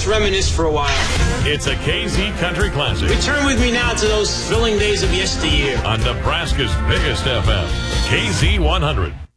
just reminisce for a while. It's a KZ Country Classic. Return with me now to those thrilling days of yesteryear. On Nebraska's biggest FM, KZ 100.